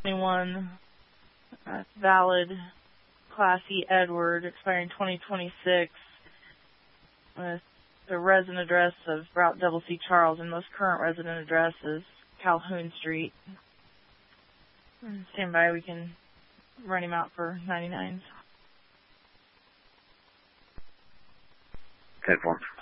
21, valid Class E Edward, expiring 2026, with the resident address of Route Double C Charles, and most current resident address is Calhoun Street. Stand by, we can run him out for 99s. 10-4.